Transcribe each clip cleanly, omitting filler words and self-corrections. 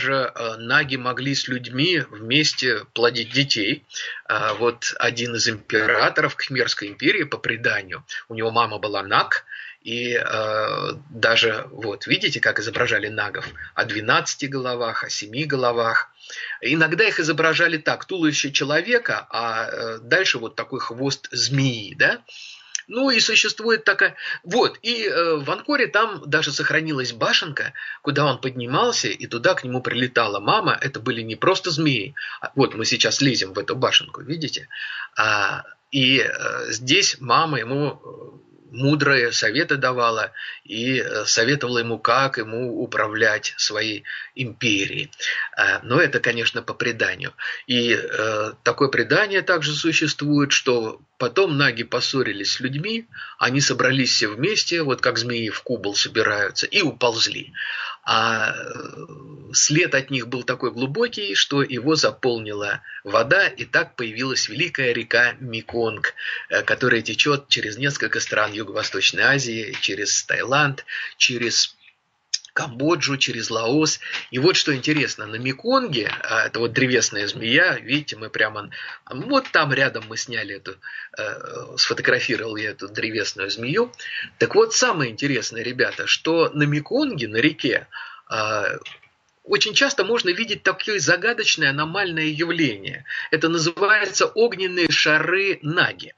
наги могли с людьми вместе плодить детей. Вот один из императоров Кхмерской империи, по преданию, у него мама была наг, и даже, вот, видите, как изображали нагов? О 12 головах, о 7 головах. Иногда их изображали так: туловище человека, а дальше вот такой хвост змеи, да? Ну и существует такая... Вот, и в Анкоре там даже сохранилась башенка, куда он поднимался, и туда к нему прилетала мама. Это были не просто змеи. Вот мы сейчас лезем в эту башенку, видите? И здесь мама ему мудрые советы давала и советовала ему, как ему управлять своей империей. Но это, конечно, по преданию. И такое предание также существует, что потом наги поссорились с людьми, они собрались все вместе, вот как змеи в кубол собираются, и уползли. А след от них был такой глубокий, что его заполнила вода, и так появилась великая река Меконг, которая течет через несколько стран Юго-Восточной Азии, через Таиланд, через Камбоджу, через Лаос. И вот что интересно, на Меконге, это вот древесная змея, видите, мы прямо, вот там рядом мы сняли эту, сфотографировал я эту древесную змею. Так вот, самое интересное, ребята, что на Меконге, на реке, очень часто можно видеть такое загадочное аномальное явление. Это называется огненные шары наги.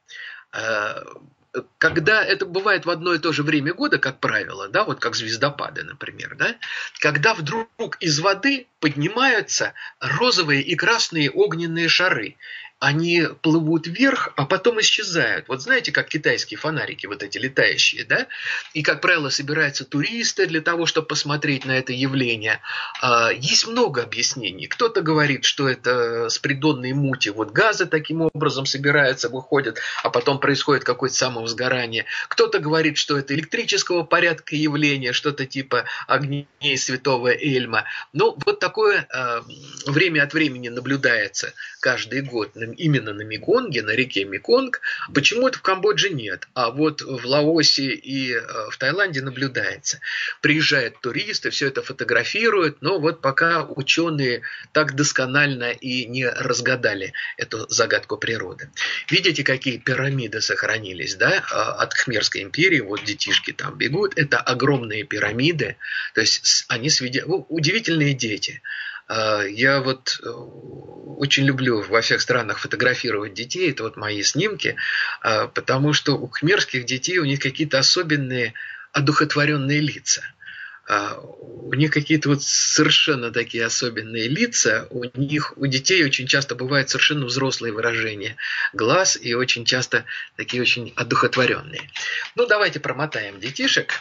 Когда это бывает в одно и то же время года, как правило, да, вот как звездопады, например, да, когда вдруг из воды поднимаются розовые и красные огненные шары. Они плывут вверх, а потом исчезают. Вот знаете, как китайские фонарики, вот эти летающие, да? И, как правило, собираются туристы для того, чтобы посмотреть на это явление. Есть много объяснений. Кто-то говорит, что это с придонной мути. Вот газы таким образом собираются, выходят, а потом происходит какое-то самовозгорание. Кто-то говорит, что это электрического порядка явление, что-то типа огней святого Эльма. Ну, вот такое время от времени наблюдается каждый год именно на Меконге, на реке Меконг. Почему-то в Камбодже нет, а вот в Лаосе и в Таиланде наблюдается. Приезжают туристы, все это фотографируют, но вот пока ученые так досконально и не разгадали эту загадку природы. Видите, какие пирамиды сохранились, да, от Кхмерской империи, вот детишки там бегут, это огромные пирамиды, то есть они удивительные дети. Я вот очень люблю во всех странах фотографировать детей, это вот мои снимки, потому что у кхмерских детей у них какие-то особенные одухотворенные лица. У них какие-то вот совершенно такие особенные лица, у детей очень часто бывают совершенно взрослые выражения глаз и очень часто такие очень одухотворенные. Ну, давайте промотаем детишек.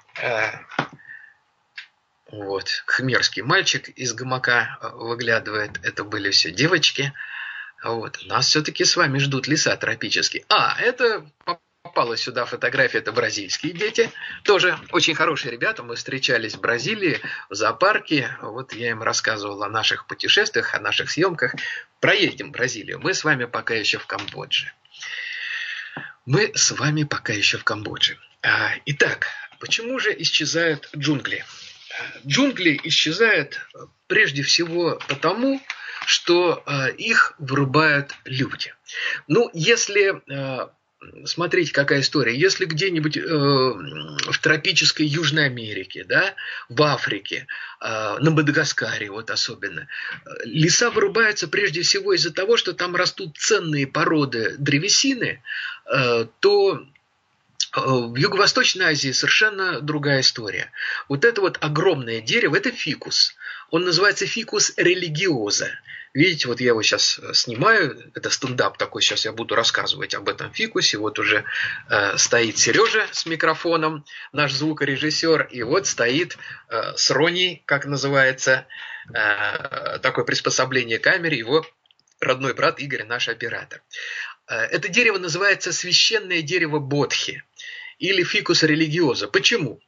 Вот, кхмерский мальчик из гамака выглядывает. Это были все девочки. Вот. Нас все-таки с вами ждут леса тропические. Это попала сюда фотография, это бразильские дети. Тоже очень хорошие ребята. Мы встречались в Бразилии, в зоопарке. Вот я им рассказывал о наших путешествиях, о наших съемках. Проедем Бразилию. Мы с вами пока еще в Камбодже. Итак, почему же исчезают джунгли? Джунгли исчезают прежде всего потому, что их вырубают люди. Ну, если... Смотрите, какая история. Если где-нибудь в тропической Южной Америке, да, в Африке, на Мадагаскаре вот особенно, леса вырубаются прежде всего из-за того, что там растут ценные породы древесины, то в Юго-Восточной Азии совершенно другая история. Вот это вот огромное дерево, это фикус. Он называется фикус религиоза. Видите, вот я его сейчас снимаю, это стендап такой, сейчас я буду рассказывать об этом фикусе. Вот уже стоит Сережа с микрофоном, наш звукорежиссер, и вот стоит с Роней, как называется, такое приспособление к камере, его родной брат Игорь, наш оператор. Это дерево называется священное дерево Бодхи или фикус религиоза. Почему?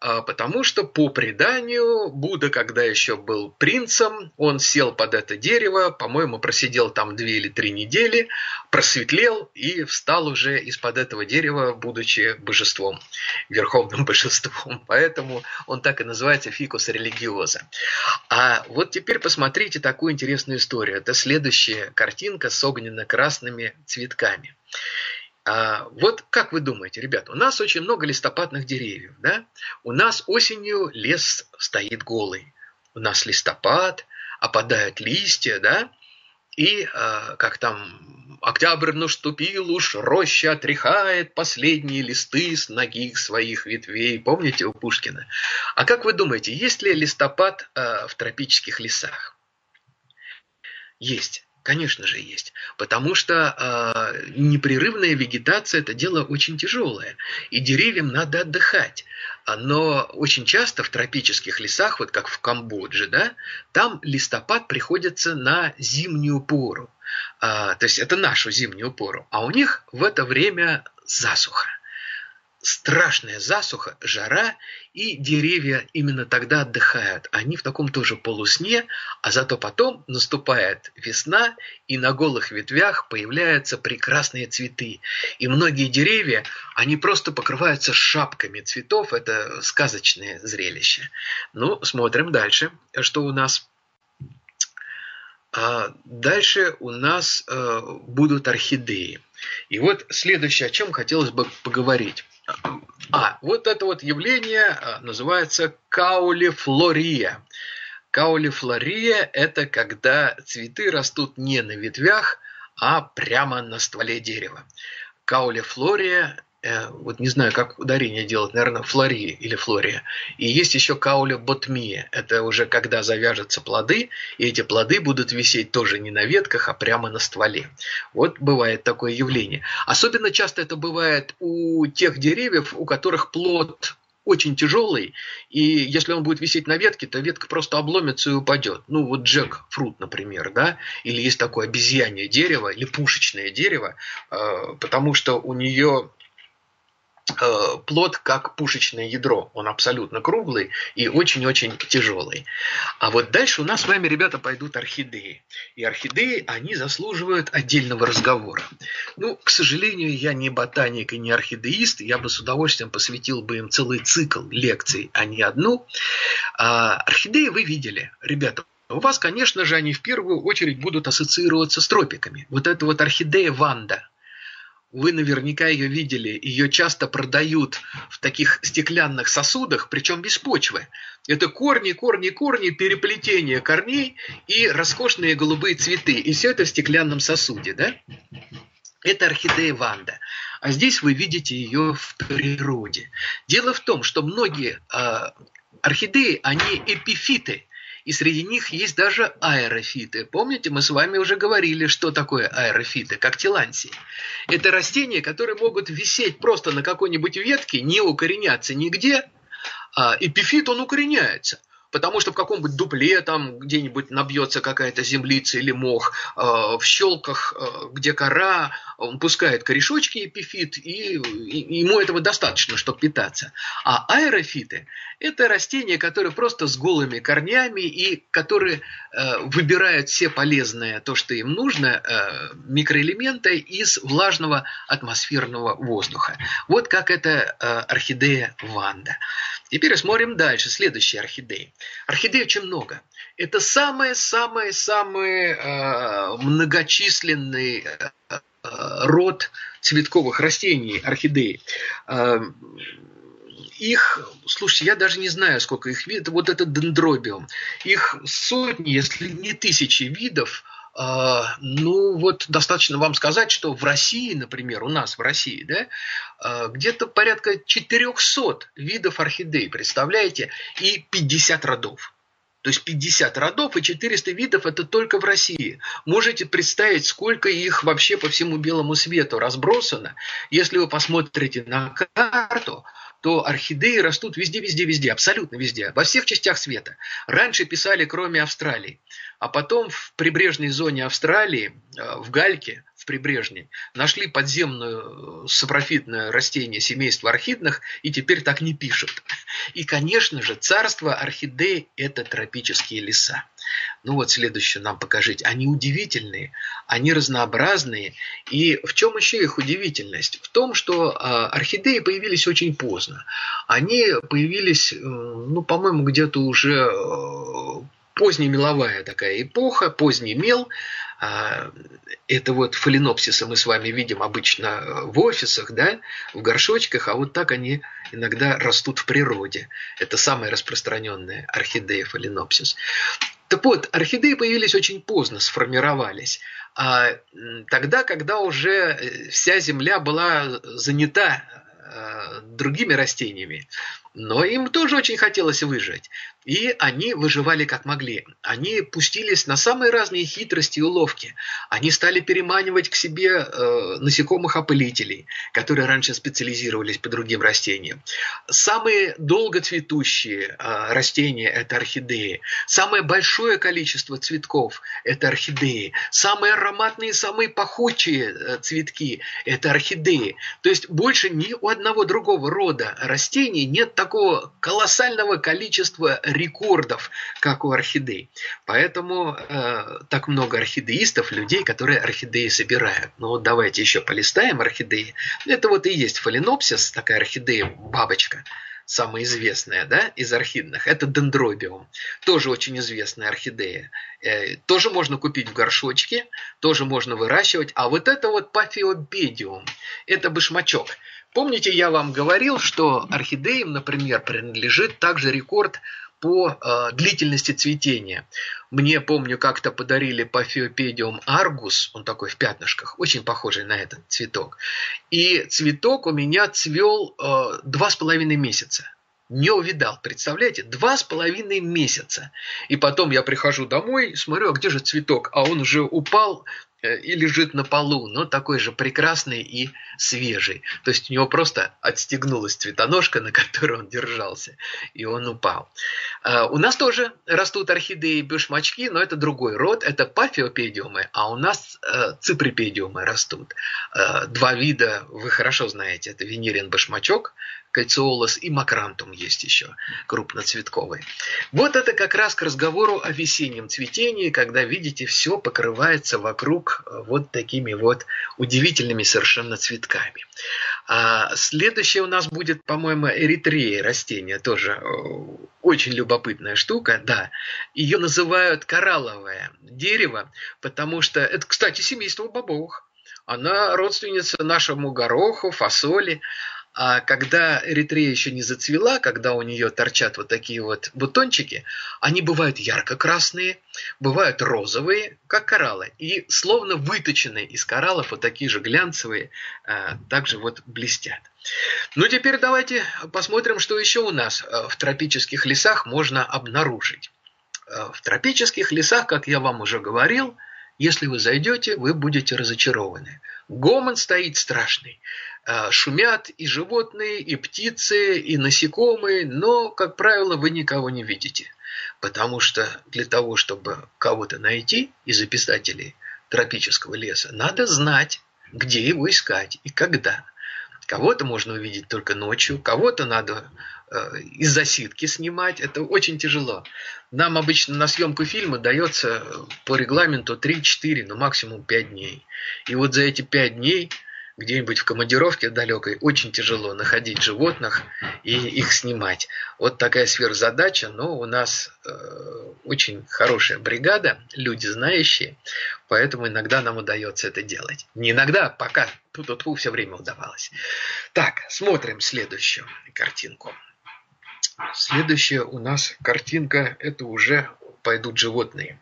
Потому что, по преданию, Будда, когда еще был принцем, он сел под это дерево, по-моему, просидел там 2 или 3 недели, просветлел и встал уже из-под этого дерева, будучи божеством, верховным божеством. Поэтому он так и называется фикус религиоза. А вот теперь посмотрите такую интересную историю. Это следующая картинка с огненно-красными цветками. Вот как вы думаете, ребята, у нас очень много листопадных деревьев, да? У нас осенью лес стоит голый. У нас листопад, опадают листья, да? И как там, октябрь наступил уж, роща отряхает последние листы с ноги своих ветвей. Помните у Пушкина? А как вы думаете, есть ли листопад в тропических лесах? Есть. Конечно же есть, потому что непрерывная вегетация – это дело очень тяжелое, и деревьям надо отдыхать. Но очень часто в тропических лесах, вот как в Камбодже, да, там листопад приходится на зимнюю пору, то есть это нашу зимнюю пору, а у них в это время засуха. Страшная засуха, жара, и деревья именно тогда отдыхают. Они в таком тоже полусне, а зато потом наступает весна, и на голых ветвях появляются прекрасные цветы. И многие деревья, они просто покрываются шапками цветов. Это сказочное зрелище. Ну, смотрим дальше, что у нас. Дальше у нас будут орхидеи. И вот следующее, о чем хотелось бы поговорить. Вот это вот явление называется каулифлория. Каулифлория – это когда цветы растут не на ветвях, а прямо на стволе дерева. Каулифлория, вот не знаю, как ударение делать, наверное, флория или флория. И есть еще каулиботмия. Это уже когда завяжутся плоды, и эти плоды будут висеть тоже не на ветках, а прямо на стволе. Вот бывает такое явление. Особенно часто это бывает у тех деревьев, у которых плод очень тяжелый, и если он будет висеть на ветке, то ветка просто обломится и упадет. Ну вот джекфрут, например, да, или есть такое обезьянье дерево, или пушечное дерево, потому что у нее плод как пушечное ядро. Он абсолютно круглый и очень-очень тяжелый. А вот дальше у нас с вами, ребята, пойдут орхидеи. И орхидеи, они заслуживают отдельного разговора. Ну, к сожалению, я не ботаник и не орхидеист. Я бы с удовольствием посвятил бы им целый цикл лекций, а не одну. Орхидеи вы видели, ребята. У вас, конечно же, они в первую очередь будут ассоциироваться с тропиками. Вот это вот орхидея Ванда. Вы наверняка ее видели. Ее часто продают в таких стеклянных сосудах, причем без почвы. Это корни, переплетение корней и роскошные голубые цветы. И все это в стеклянном сосуде, да? Это орхидея Ванда. А здесь вы видите ее в природе. Дело в том, что многие орхидеи, они эпифиты. И среди них есть даже аэрофиты. Помните, мы с вами уже говорили, что такое аэрофиты, как тилансии. Это растения, которые могут висеть просто на какой-нибудь ветке, не укореняться нигде. Эпифит, он укореняется. Потому что в каком-нибудь дупле там где-нибудь набьется какая-то землица или мох, в щелках, где кора, он пускает корешочки эпифит, и ему этого достаточно, чтобы питаться. А аэрофиты – это растения, которые просто с голыми корнями и которые выбирают все полезное, то, что им нужно, микроэлементы из влажного атмосферного воздуха. Вот как это орхидея Ванда. Теперь смотрим дальше. Следующие орхидеи. Орхидей очень много. Это самый-самый-самый многочисленный род цветковых растений, орхидеи. Их, слушайте, я даже не знаю, сколько их видов. Вот это дендробиум. Их сотни, если не тысячи видов. Ну вот достаточно вам сказать, что в России, например, у нас в России, да, где-то порядка 400 видов орхидей, представляете, и 50 родов. То есть 50 родов и 400 видов – это только в России. Можете представить, сколько их вообще по всему белому свету разбросано. Если вы посмотрите на карту, то орхидеи растут везде, абсолютно везде, во всех частях света. Раньше писали, кроме Австралии. А потом в прибрежной зоне Австралии, в гальке, в прибрежной, нашли подземное сапрофитное растение семейства орхидных и теперь так не пишут. И, конечно же, царство орхидей – это тропические леса. Ну вот следующее нам покажите. Они удивительные, они разнообразные. И в чем еще их удивительность? В том, что орхидеи появились очень поздно. Они появились, ну, по-моему, где-то уже позднемеловая такая эпоха, поздний мел. Это вот фаленопсисы мы с вами видим обычно в офисах, да, в горшочках, а вот так они иногда растут в природе. Это самая распространенная орхидея фаленопсис. Так вот, орхидеи появились очень поздно, сформировались. Тогда, когда уже вся земля была занята другими растениями. Но им тоже очень хотелось выжить. И они выживали как могли. Они пустились на самые разные хитрости и уловки. Они стали переманивать к себе насекомых-опылителей, которые раньше специализировались по другим растениям. Самые долгоцветущие растения – это орхидеи. Самое большое количество цветков – это орхидеи. Самые ароматные, самые пахучие цветки – это орхидеи. То есть больше ни у одного другого рода растений нет такого колоссального количества рекордов, как у орхидей. Поэтому так много орхидеистов, людей, которые орхидеи собирают. Ну вот давайте еще полистаем орхидеи. Это вот и есть фаленопсис, такая орхидея-бабочка, самая известная, да, из орхидных. Это дендробиум, тоже очень известная орхидея. Тоже можно купить в горшочке, тоже можно выращивать. А вот это вот пафиопедиум, это башмачок. Помните, я вам говорил, что орхидеям, например, принадлежит также рекорд по длительности цветения. Мне, помню, как-то подарили Пафиопедиум аргус, он такой в пятнышках, очень похожий на этот цветок. И цветок у меня цвел 2,5 месяца. Не увидал, представляете? 2,5 месяца. И потом я прихожу домой, смотрю, а где же цветок? А он уже упал и лежит на полу, но такой же прекрасный и свежий. То есть у него просто отстегнулась цветоножка, на которой он держался, и он упал. У нас тоже растут орхидеи башмачки, но это другой род, это пафиопедиумы, а у нас циприпедиумы растут. Два вида вы хорошо знаете, это венерин башмачок, кальциолос, и макрантум есть еще, крупноцветковый. Вот это как раз к разговору о весеннем цветении, когда, видите, все покрывается вокруг вот такими вот удивительными совершенно цветками. Следующее у нас будет, по-моему, эритрея, растение, тоже очень любопытная штука, да. Ее называют коралловое дерево, потому что это, кстати, семейство бобовых. Она родственница нашему гороху, фасоли. А когда эритрея еще не зацвела, когда у нее торчат вот такие вот бутончики, они бывают ярко-красные, бывают розовые, как кораллы, и словно выточенные из кораллов, вот такие же глянцевые, также вот блестят. Ну, теперь давайте посмотрим, что еще у нас в тропических лесах можно обнаружить. В тропических лесах, как я вам уже говорил, если вы зайдете, вы будете разочарованы. Гомон стоит страшный. Шумят и животные, и птицы, и насекомые, но, как правило, вы никого не видите. Потому что для того, чтобы кого-то найти из обитателей тропического леса, надо знать, где его искать и когда. Кого-то можно увидеть только ночью, кого-то надо из-за сетки снимать. Это очень тяжело. Нам обычно на съемку фильма дается по регламенту 3-4, ну максимум 5 дней. И вот за эти 5 дней где-нибудь в командировке далекой очень тяжело находить животных и их снимать. Вот такая сверхзадача, но у нас очень хорошая бригада, люди знающие, поэтому иногда нам удается это делать. Не иногда, пока тут все время удавалось. Так, смотрим следующую картинку. Следующая у нас картинка, это уже пойдут животные.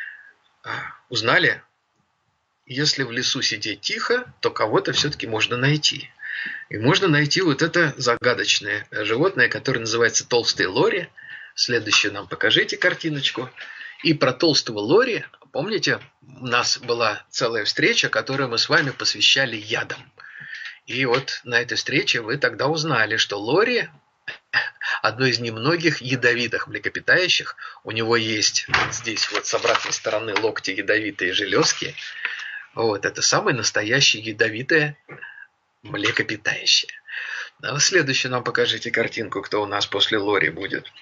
Узнали? Если в лесу сидеть тихо, то кого-то все-таки можно найти. И можно найти вот это загадочное животное, которое называется толстый лори. Следующую нам покажите картиночку. И про толстого лори, помните, у нас была целая встреча, которую мы с вами посвящали ядам. И вот на этой встрече вы тогда узнали, что лори одно из немногих ядовитых млекопитающих. У него есть вот здесь вот с обратной стороны локти ядовитые железки. Вот, это самое настоящее ядовитое млекопитающее. А следующую нам покажите картинку, кто у нас после лори будет.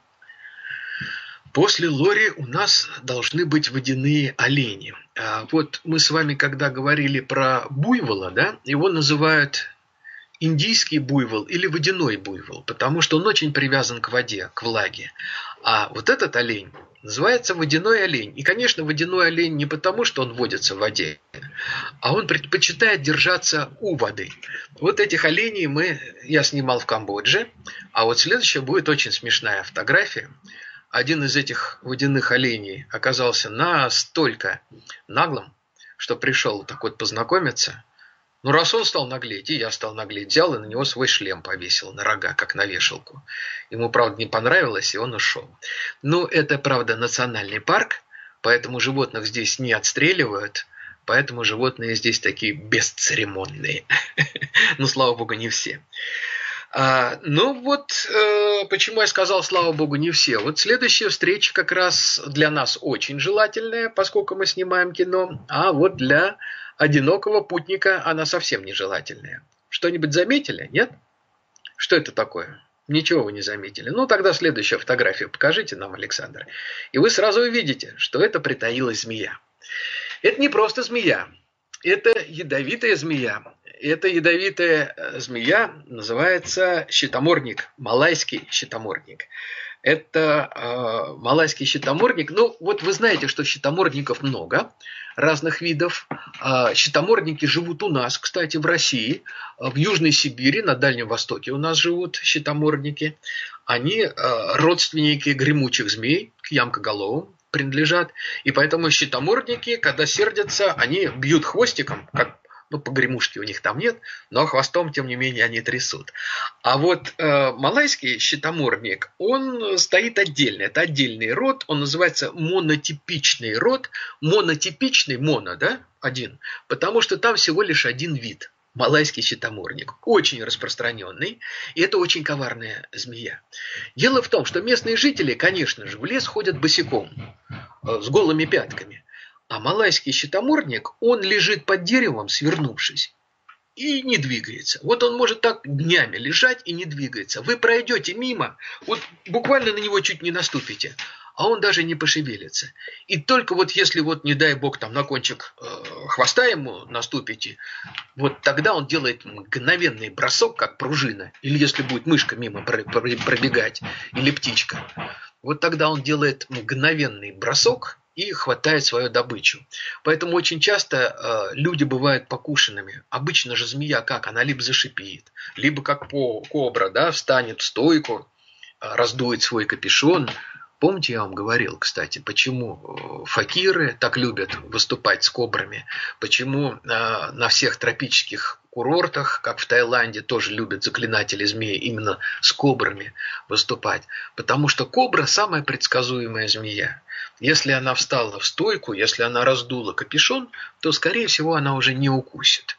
После лори у нас должны быть водяные олени. Вот мы с вами, когда говорили про буйвола, да, его называют индийский буйвол или водяной буйвол, потому что он очень привязан к воде, к влаге. А вот этот олень называется водяной олень. И, конечно, водяной олень не потому, что он водится в воде, а он предпочитает держаться у воды. Вот этих оленей я снимал в Камбодже, а вот следующая будет очень смешная фотография. Один из этих водяных оленей оказался настолько наглым, что пришел так вот познакомиться. Ну, раз он стал наглеть, и я стал наглеть, взял и на него свой шлем повесил на рога, как на вешалку. Ему, правда, не понравилось, и он ушел. Ну, это, правда, национальный парк, поэтому животных здесь не отстреливают, поэтому животные здесь такие бесцеремонные. Ну, слава богу, не все. Ну вот, почему я сказал, слава богу, не все. Вот следующая встреча как раз для нас очень желательная, поскольку мы снимаем кино, а вот для одинокого путника она совсем нежелательная. Что-нибудь заметили? Нет? Что это такое? Ничего вы не заметили. Ну, тогда следующую фотографию покажите нам, Александр. И вы сразу увидите, что это притаилась змея. Это не просто змея. Это ядовитая змея. Эта ядовитая змея называется щитомордник, малайский щитомордник. Это малайский щитомордник. Ну, вот вы знаете, что щитомордников много, разных видов. Щитомордники живут у нас, кстати, в России, в Южной Сибири, на Дальнем Востоке у нас живут щитомордники. Они родственники гремучих змей, к ямкоголовым принадлежат. И поэтому щитомордники, когда сердятся, они бьют хвостиком, как погремушки у них там нет, но хвостом, тем не менее, они трясут. А вот малайский щитомордник, он стоит отдельно. Это отдельный род, он называется монотипичный род. Монотипичный, моно, да, один, потому что там всего лишь один вид. Малайский щитомордник. Очень распространенный, и это очень коварная змея. Дело в том, что местные жители, конечно же, в лес ходят босиком, с голыми пятками. А малайский щитомордник, он лежит под деревом, свернувшись, и не двигается. Вот он может так днями лежать и не двигается. Вы пройдете мимо, вот буквально на него чуть не наступите, а он даже не пошевелится. И только вот если вот, не дай бог, там на кончик хвоста ему наступите, вот тогда он делает мгновенный бросок, как пружина. Или если будет мышка мимо пробегать, или птичка. Вот тогда он делает мгновенный бросок и хватает свою добычу. Поэтому очень часто люди бывают покушенными. Обычно же змея как? Она либо зашипит, либо как кобра, да, встанет в стойку, раздует свой капюшон. Помните, я вам говорил, кстати, почему факиры так любят выступать с кобрами, почему на всех тропических курортах, как в Таиланде, тоже любят заклинатели змеи именно с кобрами выступать. Потому что кобра самая предсказуемая змея. Если она встала в стойку, если она раздула капюшон, то, скорее всего, она уже не укусит.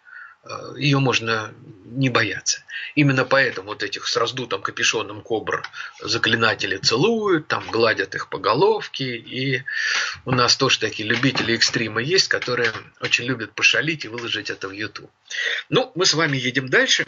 Ее можно не бояться. Именно поэтому вот этих с раздутым капюшоном кобр заклинатели целуют, там гладят их по головке. И у нас тоже такие любители экстрима есть, которые очень любят пошалить и выложить это в YouTube. Ну, мы с вами едем дальше.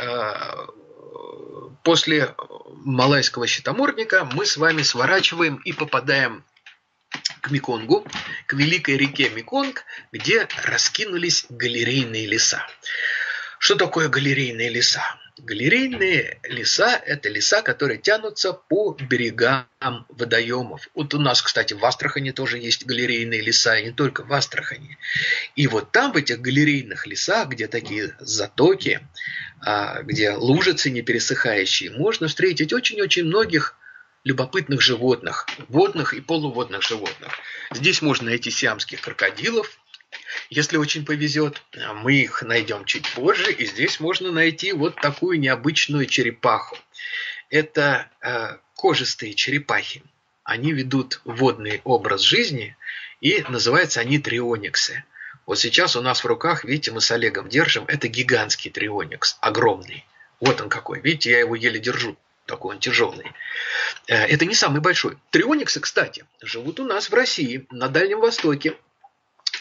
После малайского щитомордника мы с вами сворачиваем и попадаем к Меконгу, к великой реке Меконг, где раскинулись галерейные леса. Что такое галерейные леса? Галерейные леса – это леса, которые тянутся по берегам водоемов. Вот у нас, кстати, в Астрахани тоже есть галерейные леса, и не только в Астрахани. И вот там, в этих галерейных лесах, где такие затоки, где лужицы непересыхающие, можно встретить очень-очень многих любопытных животных, водных и полуводных животных. Здесь можно найти сиамских крокодилов, если очень повезет. Мы их найдем чуть позже. И здесь можно найти вот такую необычную черепаху. Это кожистые черепахи. Они ведут водный образ жизни, и называются они триониксы. Вот сейчас у нас в руках, видите, мы с Олегом держим, это гигантский трионикс, огромный. Вот он какой, видите, я его еле держу. Такой он тяжелый. Это не самый большой. Триониксы, кстати, живут у нас в России, на Дальнем Востоке.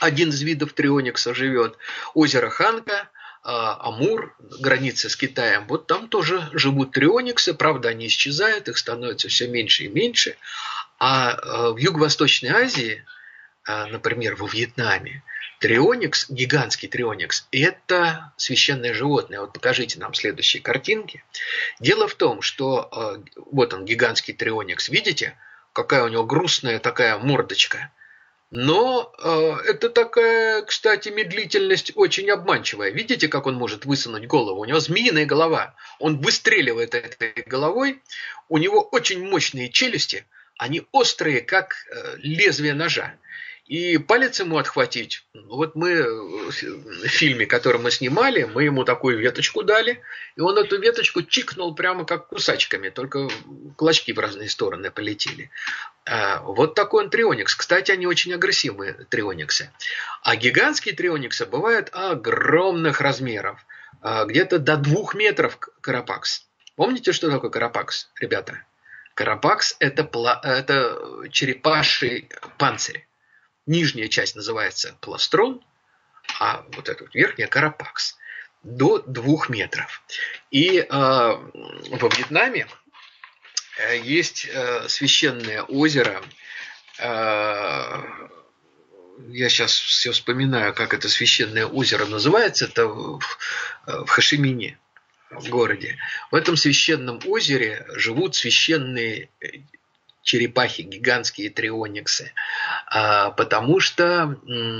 один из видов трионикса живет. Озеро Ханка, Амур, граница с Китаем. Вот там тоже живут триониксы. Правда, они исчезают, их становится все меньше и меньше. А в Юго-Восточной Азии, например, во Вьетнаме, трионикс, гигантский трионикс, это священное животное. Вот покажите нам следующие картинки. Дело в том, что вот он, гигантский трионикс. Видите, какая у него грустная такая мордочка. Но это такая, кстати, медлительность очень обманчивая. Видите, как он может высунуть голову? У него змеиная голова. Он выстреливает этой головой. У него очень мощные челюсти. Они острые, как лезвие ножа. И палец ему отхватить. Вот мы в фильме, который мы снимали, мы ему такую веточку дали. И он эту веточку чикнул прямо как кусачками. Только клочки в разные стороны полетели. Вот такой он трионикс. Кстати, они очень агрессивные триониксы. А гигантские триониксы бывают огромных размеров. Где-то до 2 метров карапакс. Помните, что такое карапакс, ребята? Карапакс – это черепаший панцирь. Нижняя часть называется пластрон, а вот эта верхняя – карапакс. До 2 метров. И во Вьетнаме есть священное озеро. Я сейчас все вспоминаю, как это священное озеро называется. Это в Хошимине, в городе. В этом священном озере живут священные черепахи, гигантские триониксы. Потому что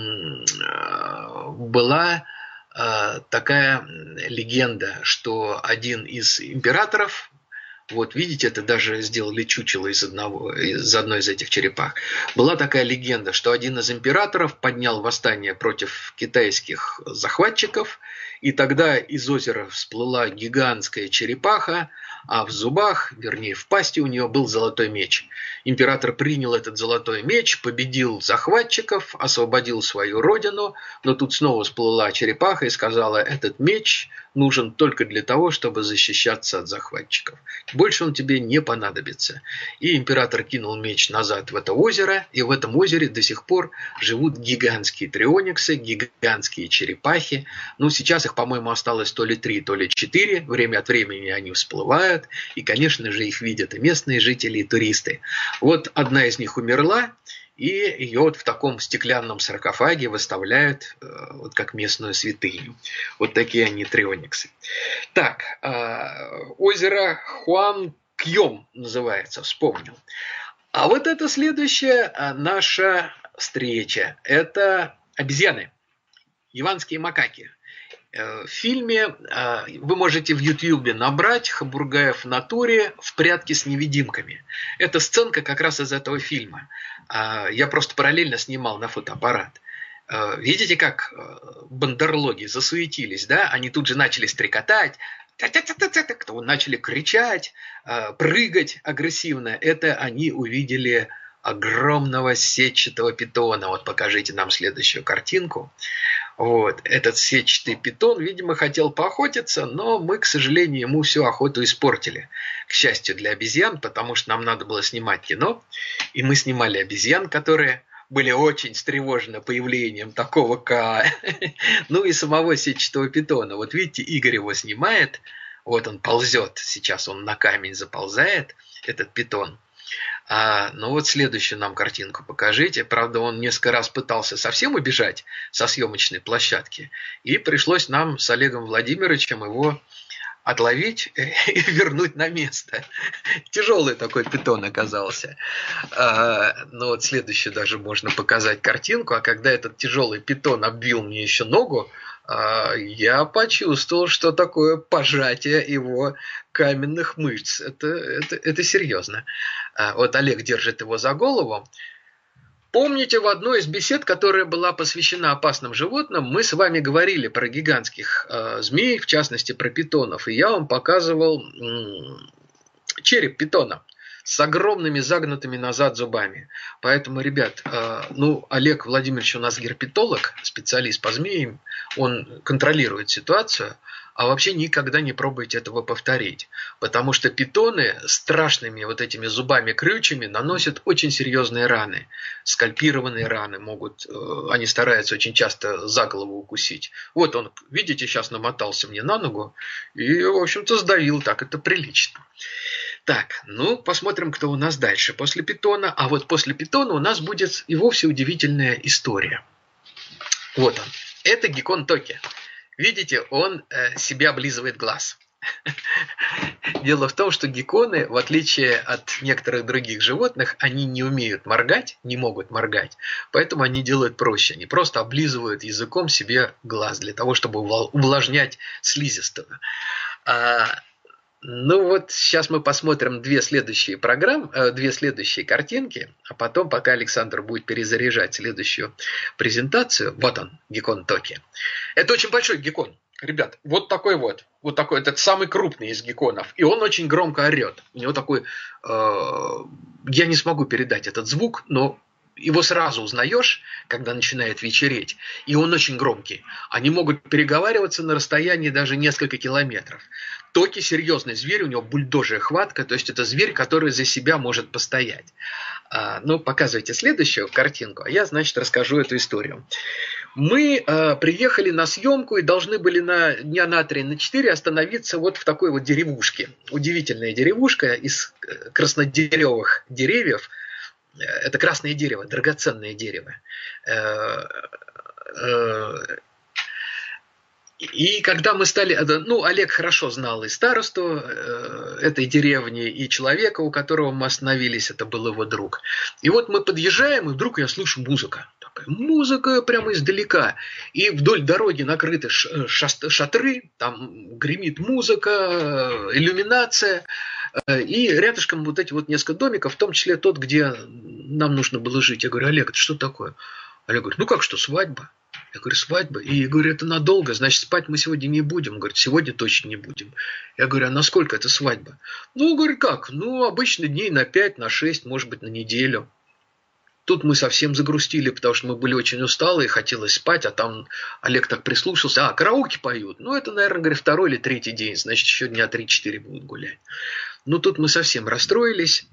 была такая легенда, что один из императоров, вот видите, это даже сделали чучело из одной из этих черепах. Была такая легенда, что один из императоров поднял восстание против китайских захватчиков, и тогда из озера всплыла гигантская черепаха, а в зубах, вернее в пасти у нее был золотой меч. Император принял этот золотой меч, победил захватчиков, освободил свою родину, но тут снова всплыла черепаха и сказала: этот меч нужен только для того, чтобы защищаться от захватчиков. Больше он тебе не понадобится. И император кинул меч назад в это озеро, и в этом озере до сих пор живут гигантские триониксы, гигантские черепахи. Ну, сейчас их, по-моему, осталось то ли 3, то ли 4. Время от времени они всплывают, и, конечно же, их видят и местные жители, и туристы. Вот одна из них умерла, и ее вот в таком стеклянном саркофаге выставляют вот как местную святыню. Вот такие они триониксы. Так, озеро Хуанкьем называется, вспомнил. А вот это следующая наша встреча. Это обезьяны, яванские макаки. В фильме вы можете в Ютьюбе набрать Хабургаев в натуре в прятки с невидимками. Это сценка как раз из этого фильма. Я просто параллельно снимал на фотоаппарат. Видите, как бандерлоги засуетились, да? Они тут же начали стрекотать, начали кричать, прыгать агрессивно. Это они увидели огромного сетчатого питона. Вот покажите нам следующую картинку. Вот. Этот сетчатый питон, видимо, хотел поохотиться, но мы, к сожалению, ему всю охоту испортили. К счастью для обезьян, потому что нам надо было снимать кино, и мы снимали обезьян, которые были очень встревожены появлением такого ну и самого сетчатого питона. Вот видите, Игорь его снимает, вот он ползет, сейчас он на камень заползает, этот питон. Ну вот следующую нам картинку покажите. Правда, он несколько раз пытался совсем убежать со съемочной площадки. И пришлось нам с Олегом Владимировичем его отловить и вернуть на место. Тяжелый такой питон оказался. Ну вот следующую даже можно показать картинку. А когда этот тяжелый питон обвил мне еще ногу, я почувствовал, что такое пожатие его каменных мышц. Это серьезно. Вот Олег держит его за голову. Помните, в одной из бесед, которая была посвящена опасным животным, мы с вами говорили про гигантских змей, в частности про питонов. И я вам показывал череп питона. с огромными загнутыми назад зубами. Поэтому, ребят, ну, Олег Владимирович у нас герпетолог, специалист по змеям, он контролирует ситуацию, а вообще никогда не пробуйте этого повторить, потому что питоны страшными вот этими зубами-крючьями наносят очень серьезные раны, скальпированные раны могут, они стараются очень часто за голову укусить. Вот он, видите, сейчас намотался мне на ногу и, в общем-то, сдавил, так это прилично. Так, ну, посмотрим, кто у нас дальше после питона. А вот после питона у нас будет и вовсе удивительная история. Вот он. Это геккон Токи. Видите, он себя облизывает глаз. Дело в том, что гекконы, в отличие от некоторых других животных, они не умеют моргать, не могут моргать. Поэтому они делают проще. Они просто облизывают языком себе глаз для того, чтобы увлажнять слизистую. Ну вот сейчас мы посмотрим две следующие картинки, а потом, пока Александр будет перезаряжать следующую презентацию, вот он, геккон Токи. Это очень большой геккон, ребят, вот такой, это самый крупный из гекконов, и он очень громко орет. У него такой, я не смогу передать этот звук, но его сразу узнаешь, когда начинает вечереть, и он очень громкий. Они могут переговариваться на расстоянии даже несколько километров. Токи серьезный зверь, у него бульдожья хватка, то есть это зверь, который за себя может постоять. Ну, показывайте следующую картинку, а я, значит, расскажу эту историю. Мы приехали на съемку и должны были на дня на 3, на 4 остановиться вот в такой вот деревушке. Удивительная деревушка из краснодеревых деревьев. Это красное дерево, драгоценное дерево. И когда мы стали... Ну, Олег хорошо знал и старосту этой деревни, и человека, у которого мы остановились, это был его друг. И вот мы подъезжаем, и вдруг я слышу музыка. Такая музыка прямо издалека. И вдоль дороги накрыты шатры, там гремит музыка, иллюминация. И рядышком вот эти вот несколько домиков, в том числе тот, где нам нужно было жить. Я говорю: Олег, это что такое? Олег говорит: ну как что, свадьба? Я говорю: свадьба? И я говорю: это надолго, значит, спать мы сегодня не будем. Он говорит: сегодня точно не будем. Я говорю: а насколько это свадьба? Ну, говорит, как? Ну, обычно дней на 5, на 6, может быть, на неделю. Тут мы совсем загрустили, потому что мы были очень усталы и хотелось спать, а там Олег так прислушался: караоке поют. Ну, это, наверное, говорит, 2-й или 3-й день, значит, еще дня 3-4 будут гулять. Ну, тут мы совсем расстроились,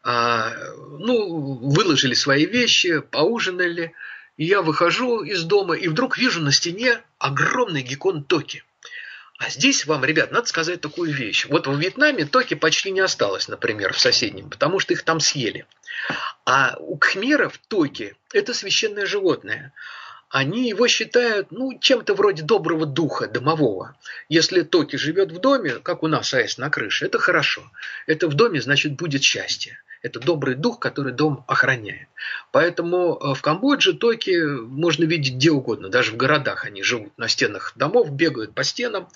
выложили свои вещи, поужинали. И я выхожу из дома, и вдруг вижу на стене огромный геккон Токи. А здесь вам, ребят, надо сказать такую вещь. Вот во Вьетнаме Токи почти не осталось, например, в соседнем, потому что их там съели. А у кхмеров Токи – это священное животное. Они его считают, чем-то вроде доброго духа, домового. Если Токи живет в доме, как у нас АЭС на крыше, это хорошо. Это в доме, значит, будет счастье. Это добрый дух, который дом охраняет. Поэтому в Камбодже Токи можно видеть где угодно. Даже в городах они живут на стенах домов, бегают по стенам,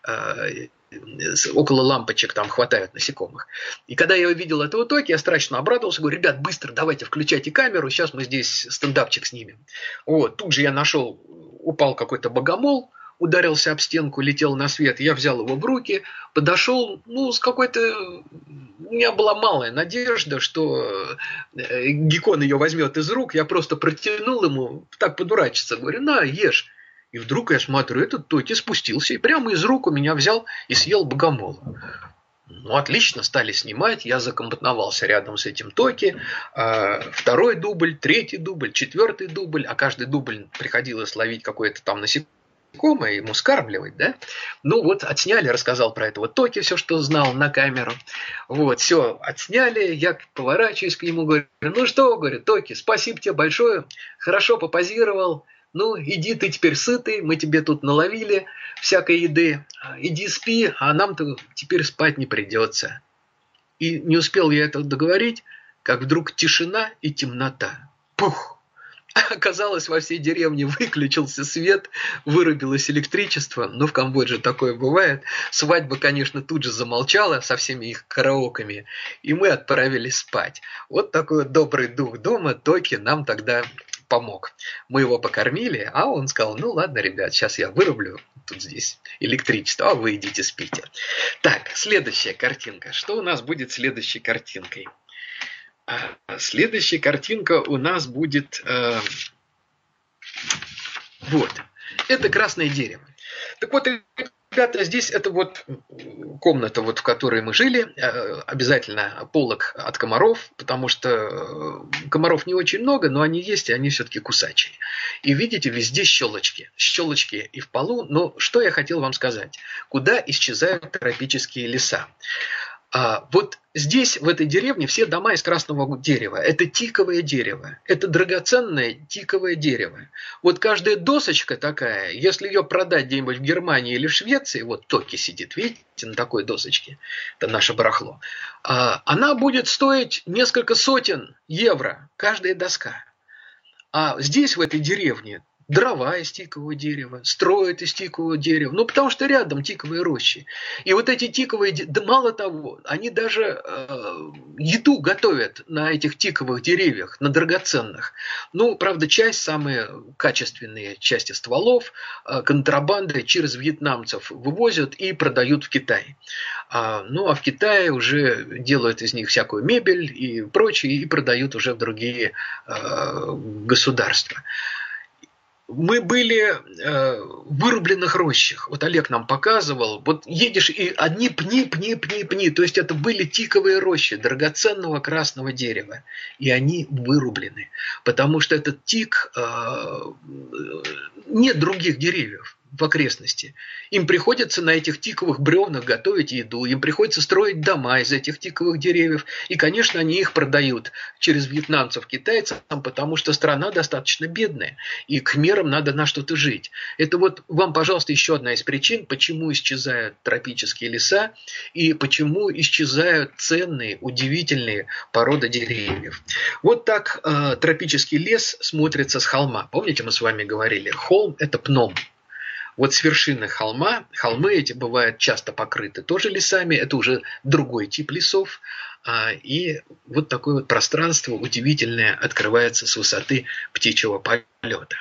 около лампочек там хватают насекомых. И когда я увидел этого Токи, я страшно обрадовался. Говорю: ребят, быстро давайте включайте камеру, сейчас мы здесь стендапчик снимем. Вот, тут же я нашел, упал какой-то богомол, ударился об стенку, летел на свет. Я взял его в руки, подошел, с какой-то... У меня была малая надежда, что геккон ее возьмет из рук. Я просто протянул ему, так подурачиться, говорю: на, ешь. И вдруг я смотрю, этот Токи спустился и прямо из рук у меня взял и съел богомола. Ну, отлично, стали снимать, я закомпоновался рядом с этим Токи. 2-й дубль, 3-й дубль, 4-й дубль, а каждый дубль приходилось ловить какое-то там насекомое, ему скармливать, да? Ну вот, отсняли, рассказал про этого Токи, все, что знал, на камеру. Вот, все, отсняли, я поворачиваюсь к нему, говорю: ну что, говорю, Токи, спасибо тебе большое, хорошо попозировал. Ну, иди, ты теперь сытый, мы тебе тут наловили всякой еды, иди спи, а нам-то теперь спать не придется. И не успел я это договорить, как вдруг тишина и темнота. Пух! Оказалось, во всей деревне выключился свет, вырубилось электричество, в Камбодже такое бывает. Свадьба, конечно, тут же замолчала со всеми их караоками, и мы отправились спать. Вот такой добрый дух дома Токи нам тогда помог. Мы его покормили, а он сказал: ну ладно, ребят, сейчас я вырублю тут здесь электричество, а вы идите спите. Так, следующая картинка. Что у нас будет следующей картинкой? Следующая картинка у нас будет вот. Это красное дерево. Так вот, ребята, здесь это вот комната, вот, в которой мы жили. Обязательно полог от комаров, потому что комаров не очень много, но они есть, и они все-таки кусачие. И видите, везде щелочки. Щелочки и в полу. Но что я хотел вам сказать? Куда исчезают тропические леса? Вот здесь, в этой деревне, все дома из красного дерева. Это тиковое дерево. Это драгоценное тиковое дерево. Вот каждая досочка такая, если ее продать где-нибудь в Германии или в Швеции, вот Токи сидит, видите, на такой досочке, это наше барахло, она будет стоить несколько сотен евро, каждая доска. А здесь, в этой деревне, дрова из тикового дерева, строят из тикового дерева. Ну, потому что рядом тиковые рощи. И вот эти тиковые, да мало того, они даже еду готовят на этих тиковых деревьях, на драгоценных. Ну, правда, часть, самые качественные части стволов, контрабанды через вьетнамцев вывозят и продают в Китай. Ну, а в Китае уже делают из них всякую мебель и прочее, и продают уже в другие государства. Мы были в вырубленных рощах. Вот Олег нам показывал. Вот едешь, и одни пни. То есть это были тиковые рощи драгоценного красного дерева. И они вырублены. Потому что этот тик... нет других деревьев в окрестности. Им приходится на этих тиковых бревнах готовить еду, им приходится строить дома из этих тиковых деревьев. И, конечно, они их продают через вьетнамцев китайцам, потому что страна достаточно бедная, и кхмерам надо на что-то жить. Это вот вам, пожалуйста, еще одна из причин, почему исчезают тропические леса и почему исчезают ценные, удивительные породы деревьев. Вот так тропический лес смотрится с холма. Помните, мы с вами говорили, холм – это пном. Вот с вершины холма, холмы эти бывают часто покрыты тоже лесами, это уже другой тип лесов, и вот такое вот пространство удивительное открывается с высоты птичьего полета.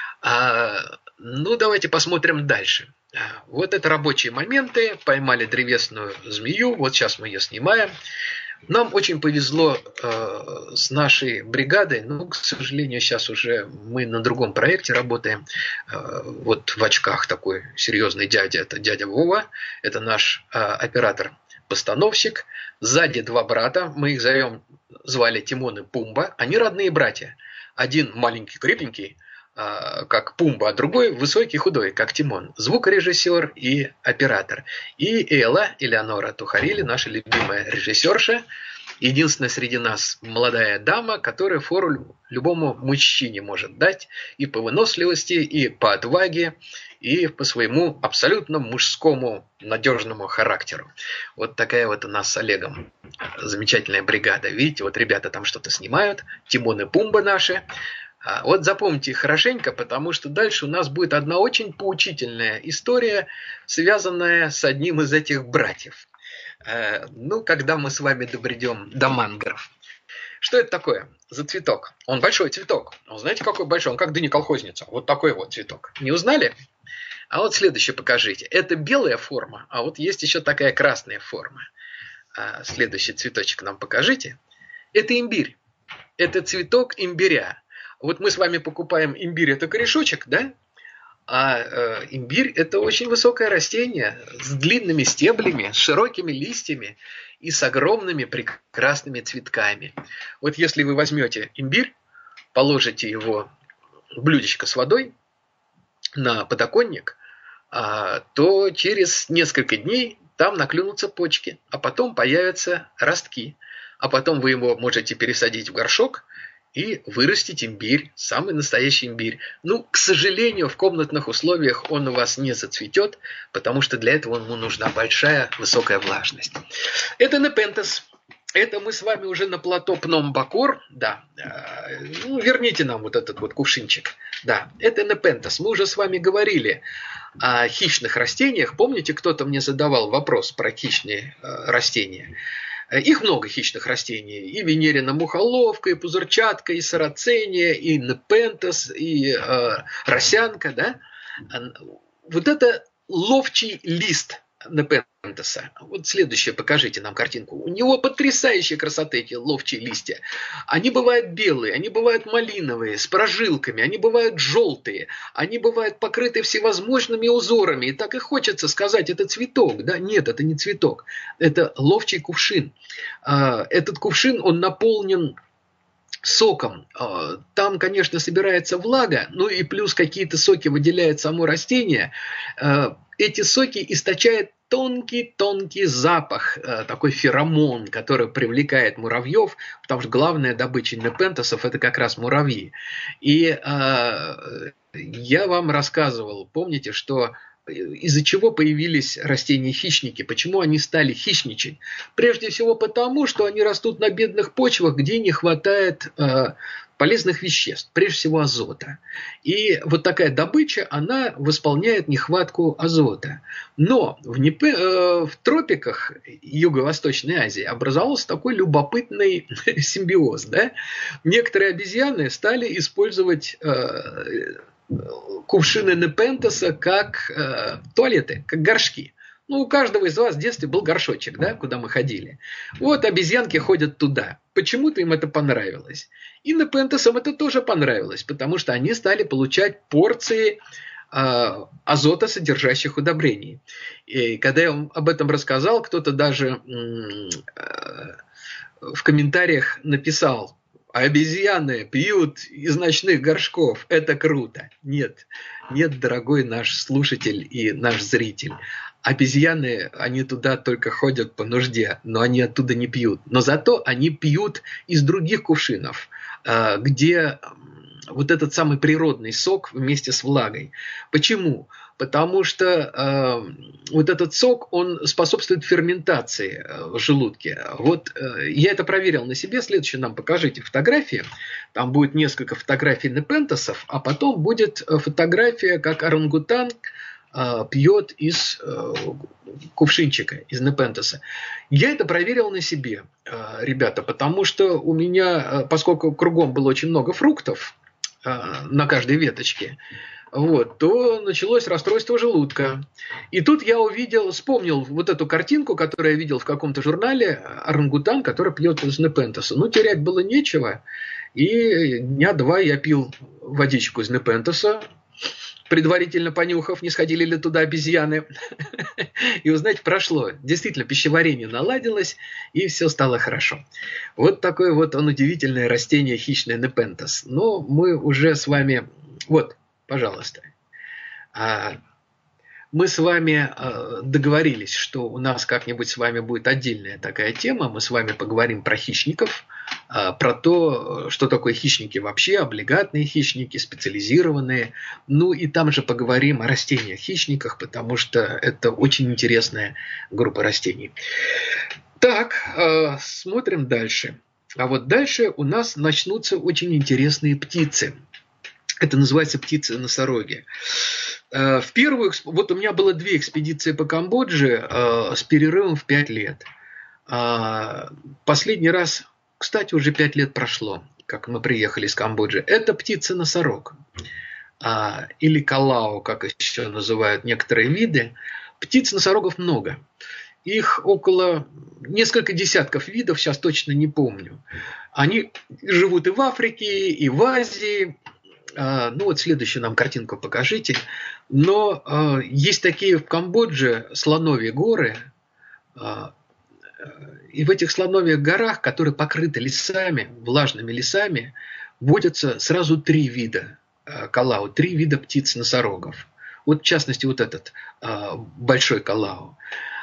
Ну, давайте посмотрим дальше. Вот это рабочие моменты, поймали древесную змею, вот сейчас мы ее снимаем. Нам очень повезло с нашей бригадой, но, к сожалению, сейчас уже мы на другом проекте работаем. Вот в очках такой серьезный дядя, это дядя Вова, это наш оператор-постановщик. Сзади два брата, мы их звали Тимон и Пумба, они родные братья. Один маленький, крепенький, как Пумба, а другой высокий, худой, как Тимон. Звукорежиссер и оператор. И Элла, Элеонора Тухарили, наша любимая режиссерша, единственная среди нас молодая дама, которая фору любому мужчине может дать и по выносливости, и по отваге, и по своему абсолютно мужскому надежному характеру. Вот такая вот у нас с Олегом замечательная бригада. Видите, вот ребята там что-то снимают, Тимон и Пумба наши. Вот запомните хорошенько, потому что дальше у нас будет одна очень поучительная история, связанная с одним из этих братьев. Ну, когда мы с вами добредем до мангров. Что это такое за цветок? Он большой цветок. Он знаете, какой большой? Он как дыня-колхозница. Вот такой вот цветок. Не узнали? А вот следующее покажите. Это белая форма, а вот есть еще такая красная форма. Следующий цветочек нам покажите. Это имбирь. Это цветок имбиря. Вот мы с вами покупаем имбирь, это корешочек, да? А имбирь – это очень высокое растение с длинными стеблями, с широкими листьями и с огромными прекрасными цветками. Вот если вы возьмете имбирь, положите его в блюдечко с водой на подоконник, то через несколько дней там наклюнутся почки, а потом появятся ростки. А потом вы его можете пересадить в горшок и вырастить имбирь, самый настоящий имбирь. Ну, к сожалению, в комнатных условиях он у вас не зацветет, потому что для этого ему нужна большая высокая влажность. Это непентhes. Это мы с вами уже на плато Пном-Бакор. Да. Ну, верните нам вот этот вот кувшинчик. Да, это непентhes. Мы уже с вами говорили о хищных растениях. Помните, кто-то мне задавал вопрос про хищные растения? Их много хищных растений. И венерина мухоловка, и пузырчатка, и сарацения, и непентhes, и росянка. Да? Вот это ловчий лист Непентеса. Вот следующее, покажите нам картинку. У него потрясающая красота, эти ловчие листья. Они бывают белые, они бывают малиновые, с прожилками, они бывают желтые, они бывают покрыты всевозможными узорами. И так и хочется сказать, это цветок. Да? Нет, это не цветок. Это ловчий кувшин. Этот кувшин, он наполнен соком. Там, конечно, собирается влага, ну и плюс какие-то соки выделяет само растение. Эти соки источают тонкий-тонкий запах, такой феромон, который привлекает муравьев, потому что главная добыча непентесов – это как раз муравьи. И я вам рассказывал, помните, что из-за чего появились растения-хищники, почему они стали хищничать? Прежде всего потому, что они растут на бедных почвах, где не хватает полезных веществ, прежде всего азота. И вот такая добыча, она восполняет нехватку азота. Но в тропиках Юго-Восточной Азии образовался такой любопытный симбиоз. Да? Некоторые обезьяны стали использовать кувшины непентеса как туалеты, как горшки. Ну, у каждого из вас в детстве был горшочек, да, куда мы ходили. Вот обезьянки ходят туда. Почему-то им это понравилось. И непентесам это тоже понравилось, потому что они стали получать порции азота, содержащих удобрений. И когда я вам об этом рассказал, кто-то даже в комментариях написал: обезьяны пьют из ночных горшков. Это круто. Нет, дорогой наш слушатель и наш зритель. Обезьяны, они туда только ходят по нужде, но они оттуда не пьют. Но зато они пьют из других кувшинов, где вот этот самый природный сок вместе с влагой. Почему? Потому что вот этот сок, он способствует ферментации в желудке. Вот я это проверил на себе. Следующее нам покажите фотографии. Там будет несколько фотографий непентесов, а потом будет фотография, как орангутан пьет из кувшинчика, из непентеса. Я это проверил на себе, ребята, потому что у меня, поскольку кругом было очень много фруктов на каждой веточке, вот, то началось расстройство желудка. И тут я вспомнил вот эту картинку, которую я видел в каком-то журнале, орангутан, который пьет из непентеса. Ну, терять было нечего. И дня два я пил водичку из непентеса, предварительно понюхав, не сходили ли туда обезьяны. И, вы знаете, прошло. Действительно, пищеварение наладилось, и все стало хорошо. Вот такое вот он удивительное растение хищное непентес. Но мы уже с вами... Вот, пожалуйста. Мы с вами договорились, что у нас как-нибудь с вами будет отдельная такая тема. Мы с вами поговорим про хищников, про то, что такое хищники вообще, облигатные хищники, специализированные. Ну и там же поговорим о растениях-хищниках, потому что это очень интересная группа растений. Так, смотрим дальше. А вот дальше у нас начнутся очень интересные птицы. Это называется птицы-носороги. Вот у меня было 2 экспедиции по Камбодже с перерывом в 5 лет. Последний раз, кстати, уже 5 лет прошло, как мы приехали из Камбоджи. Это птица-носорог. Или калао, как еще называют некоторые виды. Птиц-носорогов много. Их около несколько десятков видов, сейчас точно не помню. Они живут и в Африке, и в Азии. Ну вот следующую нам картинку покажите. Но есть такие в Камбодже слоновьи горы. И в этих слоновьих горах, которые покрыты лесами, влажными лесами, водятся сразу 3 вида калао, 3 вида птиц-носорогов. Вот в частности вот этот большой калао.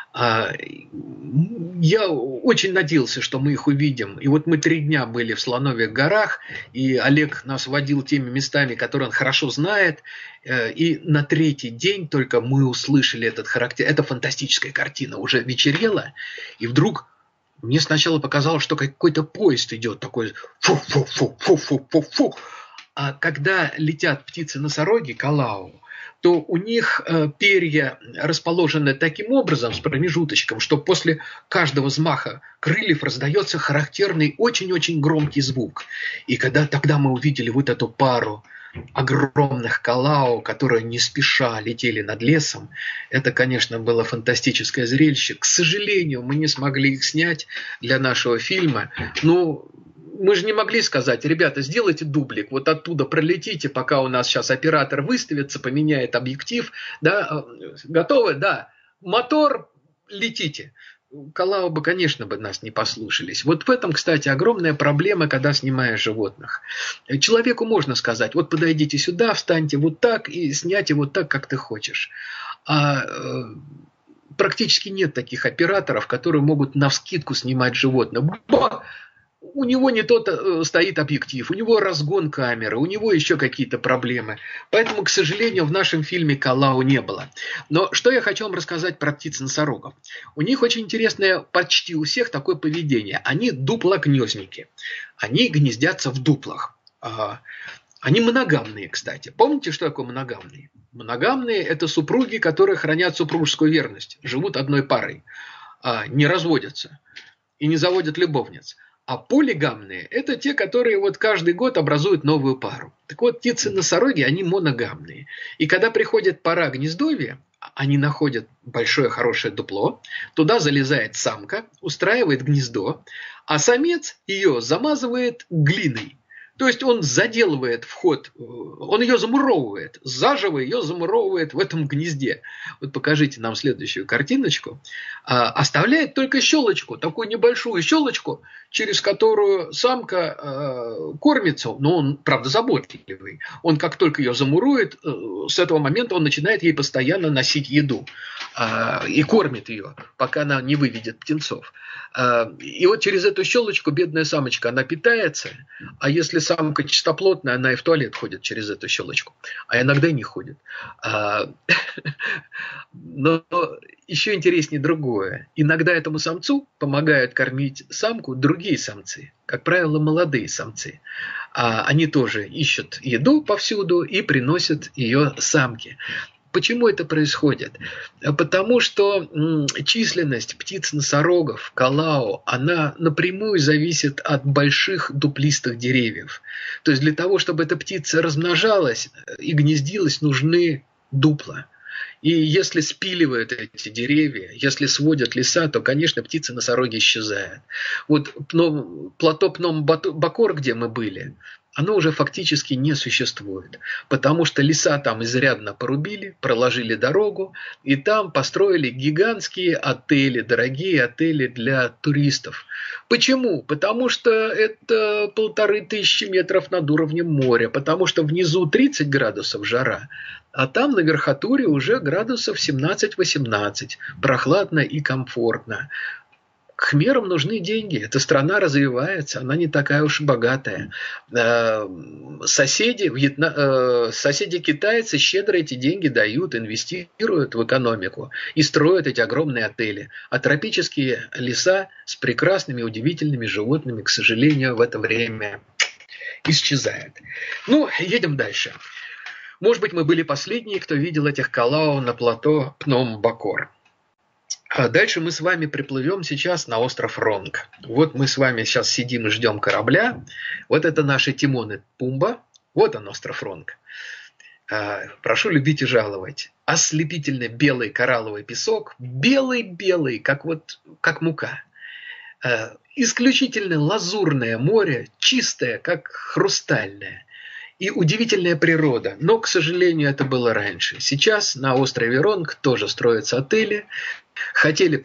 Я очень надеялся, что мы их увидим. И вот мы 3 дня были в Слоновьих горах, и Олег нас водил теми местами, которые он хорошо знает. И на 3-й день только мы услышали этот характер. Это фантастическая картина. Уже вечерело, и вдруг мне сначала показалось, что какой-то поезд идет такой фу-фу-фу-фу-фу-фу-фу. А когда летят птицы-носороги, калао, то у них перья расположены таким образом, с промежуточком, что после каждого взмаха крыльев раздается характерный, очень-очень громкий звук. И когда тогда мы увидели вот эту пару огромных калао, которые не спеша летели над лесом. Это, конечно, было фантастическое зрелище. К сожалению, мы не смогли их снять для нашего фильма. Ну, мы же не могли сказать: ребята, сделайте дублик, вот оттуда пролетите, пока у нас сейчас оператор выставится, поменяет объектив. Да, готовы? Да. Мотор, летите. Калао бы, конечно, бы нас не послушались. Вот в этом, кстати, огромная проблема, когда снимаешь животных. Человеку можно сказать: вот подойдите сюда, встаньте вот так и сняйте вот так, как ты хочешь. А практически нет таких операторов, которые могут навскидку снимать животных. У него не тот стоит объектив, у него разгон камеры, у него еще какие-то проблемы. Поэтому, к сожалению, в нашем фильме калао не было. Но что я хочу вам рассказать про птиц-носорогов. У них очень интересное, почти у всех такое поведение. Они дуплогнездники. Они гнездятся в дуплах. Они моногамные, кстати. Помните, что такое моногамные? Моногамные – это супруги, которые хранят супружескую верность, живут одной парой, не разводятся и не заводят любовниц. А полигамные – это те, которые вот каждый год образуют новую пару. Так вот, птицы-носороги, они моногамные. И когда приходит пора гнездовья, они находят большое хорошее дупло, туда залезает самка, устраивает гнездо, а самец ее замазывает глиной. То есть он заделывает вход, он ее замуровывает, заживо ее замуровывает в этом гнезде. Вот покажите нам следующую картиночку. Оставляет только щелочку, такую небольшую щелочку, через которую самка кормится. Но он, правда, заботливый. Он как только ее замурует, с этого момента он начинает ей постоянно носить еду. И кормит ее, пока она не выведет птенцов. И вот через эту щелочку бедная самочка, она питается, а если самка чистоплотная, она и в туалет ходит через эту щелочку, а иногда и не ходит. Но еще интереснее другое. Иногда этому самцу помогают кормить самку другие самцы, как правило, молодые самцы. Они тоже ищут еду повсюду и приносят ее самке. Почему это происходит? Потому что численность птиц-носорогов, калао, она напрямую зависит от больших дуплистых деревьев. То есть для того, чтобы эта птица размножалась и гнездилась, нужны дупла. И если спиливают эти деревья, если сводят леса, то, конечно, птицы-носороги исчезают. Вот плато Пном-Бакор, где мы были, оно уже фактически не существует, потому что леса там изрядно порубили, проложили дорогу, и там построили гигантские отели, дорогие отели для туристов. Почему? Потому что это 1500 метров над уровнем моря, потому что внизу 30 градусов жара, а там на верхотуре уже градусов 17-18, прохладно и комфортно. Кхмерам нужны деньги. Эта страна развивается, она не такая уж и богатая. Соседи китайцы щедро эти деньги дают, инвестируют в экономику и строят эти огромные отели. А тропические леса с прекрасными, удивительными животными, к сожалению, в это время исчезают. Ну, едем дальше. Может быть, мы были последние, кто видел этих калао на плато Пном-Бакор. А дальше мы с вами приплывем сейчас на остров Ронг. Вот мы с вами сейчас сидим и ждем корабля. Вот это наши Тимон и Пумба. Вот он, остров Ронг. Прошу любить и жаловать. Ослепительно белый коралловый песок. Белый-белый, как мука. Исключительно лазурное море, чистое, как хрустальное. И удивительная природа. Но, к сожалению, это было раньше. Сейчас на острове Ронг тоже строятся отели. Хотели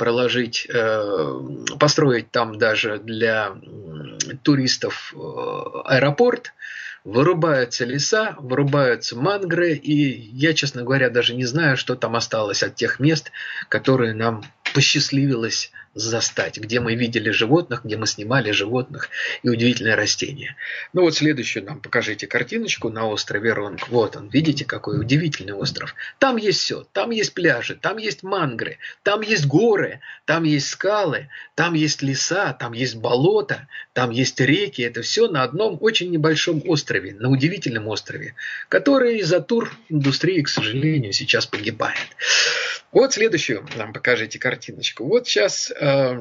построить там даже для туристов аэропорт. Вырубаются леса, вырубаются мангры. И я, честно говоря, даже не знаю, что там осталось от тех мест, которые нам посчастливилось застать, где мы видели животных, где мы снимали животных и удивительные растения. Ну вот следующую нам покажите картиночку на острове Ронг. Вот он, видите, какой удивительный остров. Там есть все, там есть пляжи, там есть мангры, там есть горы, там есть скалы, там есть леса, там есть болота, там есть реки. Это все на одном очень небольшом острове, на удивительном острове, который из-за тур-индустрии, к сожалению, сейчас погибает. Вот следующую нам покажите картиночку. Вот сейчас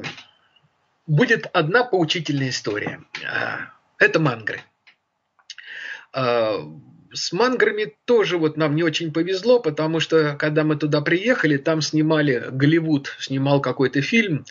будет одна поучительная история. Это мангры. С манграми тоже вот нам не очень повезло, потому что когда мы туда приехали, там снимали, Голливуд снимал какой-то фильм